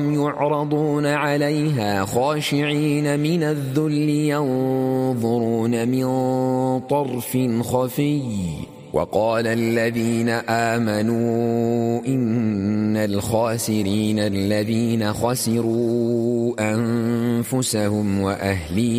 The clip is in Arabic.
يعرضون عليها خاشعين من الذل ينظرون من طرف خفي. وقال الذين آمنوا إن الخاسرين الذين خسروا أنفسهم وأهليهم